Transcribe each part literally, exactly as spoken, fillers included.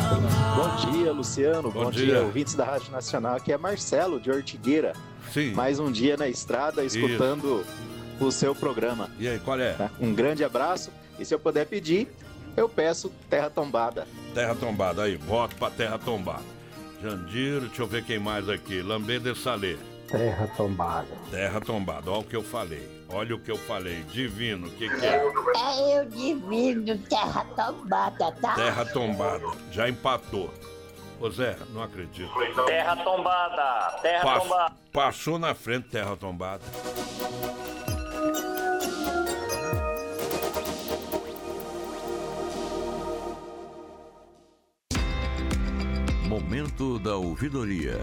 Bom dia, Luciano. Bom, Bom dia. dia, ouvintes da Rádio Nacional. Aqui é Marcelo, de Ortigueira. Sim. Mais um dia na estrada, escutando Isso. o seu programa. E aí, qual é? Um grande abraço. E se eu puder pedir, eu peço Terra Tombada. Terra Tombada, aí, voto pra Terra Tombada. Jandiro, deixa eu ver quem mais aqui. Lambê de Salê. Terra Tombada. Terra Tombada, olha o que eu falei. Olha o que eu falei. Divino, o que que é? É eu divino, Terra Tombada, tá? Terra Tombada, já empatou. Ô Zé, não acredito. Terra Tombada, Terra Pass- Tombada. Passou na frente, Terra Tombada. Momento da ouvidoria.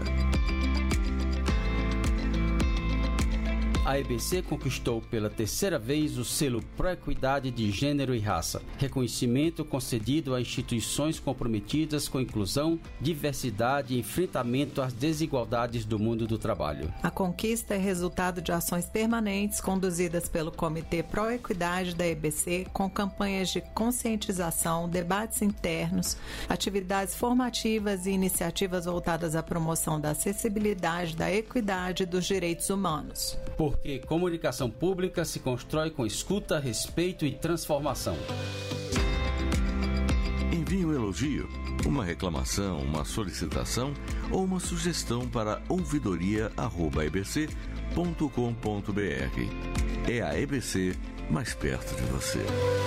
A E B C conquistou pela terceira vez o selo Pró-Equidade de Gênero e Raça, reconhecimento concedido a instituições comprometidas com inclusão, diversidade e enfrentamento às desigualdades do mundo do trabalho. A conquista é resultado de ações permanentes conduzidas pelo Comitê Pró-Equidade da E B C, com campanhas de conscientização, debates internos, atividades formativas e iniciativas voltadas à promoção da acessibilidade, da equidade e dos direitos humanos. Por Porque comunicação pública se constrói com escuta, respeito e transformação. Envie um elogio, uma reclamação, uma solicitação ou uma sugestão para ouvidoria arroba e b c ponto com ponto b r. É a E B C mais perto de você.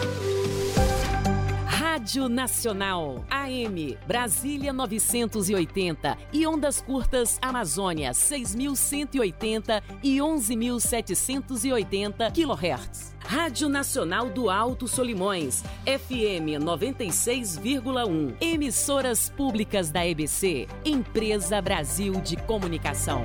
Rádio Nacional, A M, Brasília novecentos e oitenta e ondas curtas Amazônia seis mil cento e oitenta e onze mil setecentos e oitenta quilohertz. Rádio Nacional do Alto Solimões, F M noventa e seis vírgula um. Emissoras públicas da E B C, Empresa Brasil de Comunicação.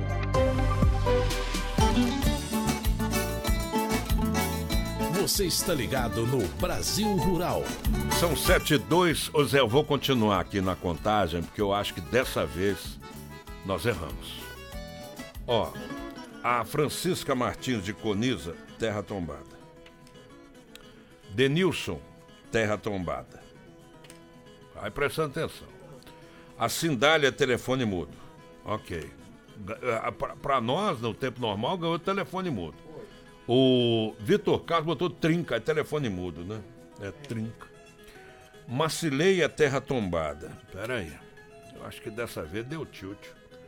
Você está ligado no Brasil Rural. São sete e dois. Ô Zé, eu vou continuar aqui na contagem, porque eu acho que dessa vez nós erramos. Ó, a Francisca Martins de Coniza, Terra Tombada. Denilson, Terra Tombada. Vai prestando atenção. A Cindália, telefone mudo. Ok. Para nós, no tempo normal, ganhou telefone mudo. O Vitor Carlos botou trinca, é telefone mudo, né? É trinca. Macileia, Terra Tombada. Pera aí. Eu acho que dessa vez deu tilt.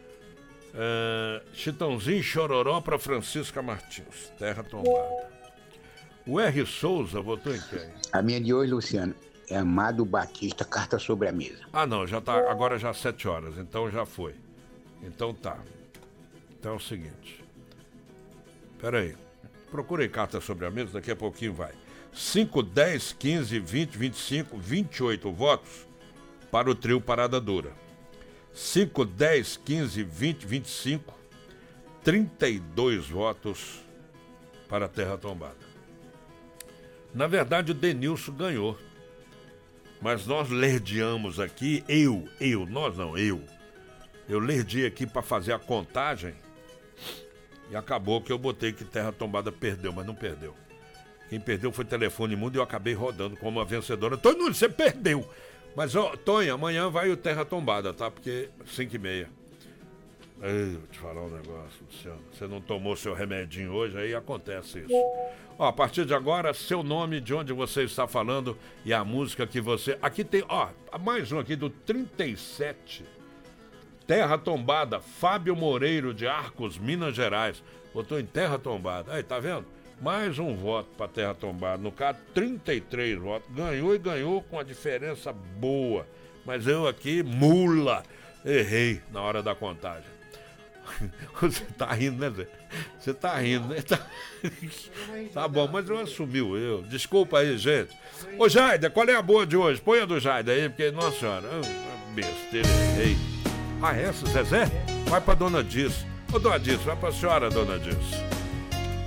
É, Chitãozinho Chororó para Francisca Martins. Terra Tombada. O R. Souza votou em quem? A minha de hoje, Luciano, é Amado Batista, Carta sobre a Mesa. Ah, não, já tá. Agora já sete horas, então já foi. Então tá. Então é o seguinte. Pera aí. Procurei Carta sobre a Mesa, daqui a pouquinho vai. cinco, dez, quinze, vinte, vinte e cinco, vinte e oito votos para o trio Parada Dura. cinco, dez, quinze, vinte, vinte e cinco, trinta e dois votos para a Terra Tombada. Na verdade, o Denilson ganhou. Mas nós lerdeamos aqui, eu, eu, nós não, eu. Eu lerdei aqui para fazer a contagem. E acabou que eu botei que Terra Tombada perdeu, mas não perdeu. Quem perdeu foi Telefone Mudo e eu acabei rodando como a vencedora. Tonho Nunes, você perdeu. Mas, ó, Tonho, amanhã vai o Terra Tombada, tá? Porque cinco e meia. Ei, vou te falar um negócio, Luciano. Você não tomou seu remedinho hoje, aí acontece isso. Ó, a partir de agora, seu nome, de onde você está falando e a música que você... Aqui tem, ó, mais um aqui do trinta e sete... Terra Tombada, Fábio Moreiro de Arcos, Minas Gerais. Botou em Terra Tombada. Aí, tá vendo? Mais um voto para Terra Tombada. No caso, trinta e três votos. Ganhou e ganhou com a diferença boa. Mas eu aqui, mula, errei na hora da contagem. Você tá rindo, né, Zé? Você tá rindo, né? Tá, tá bom, mas eu assumi o eu. Desculpa aí, gente. Ô, Jaida, qual é a boa de hoje? Põe a do Jaida aí, porque, nossa senhora, besteira, errei. Ah, essa, Zezé? Vai pra Dona Diz. Ô, Dona Diz, vai pra senhora, Dona Diz.